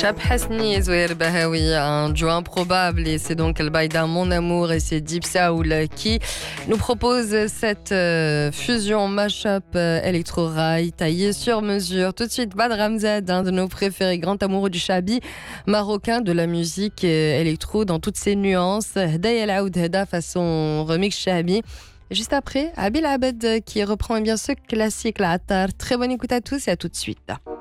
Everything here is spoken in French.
Chab Hasni et Zouer Bahawi, un duo improbable, et c'est donc Al-Baïda Mon Amour et c'est Deep Saoul qui nous propose cette fusion mashup électro-rail taillée sur mesure. Tout de suite, Bad Ramzad, un de nos préférés, grand amoureux du shabi marocain, de la musique électro dans toutes ses nuances. Hdaïa El Aoud Heda façon remix shabi. Juste après, Abil Abed qui reprend bien ce classique, la Attar. Très bonne écoute à tous et à tout de suite.